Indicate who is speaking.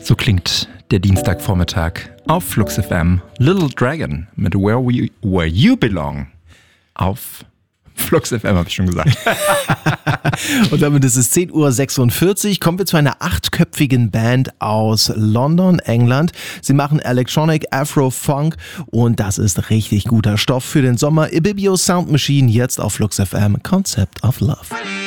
Speaker 1: So klingt der Dienstagvormittag auf Flux FM. Little Dragon mit Where You Belong auf Flux FM, habe ich schon gesagt.
Speaker 2: Und damit ist es 10:46 Uhr. Kommen wir zu einer 8-köpfigen Band aus London, England. Sie machen Electronic Afro Funk und das ist richtig guter Stoff für den Sommer. Ibibio Sound Machine jetzt auf Flux FM. Concept of Love.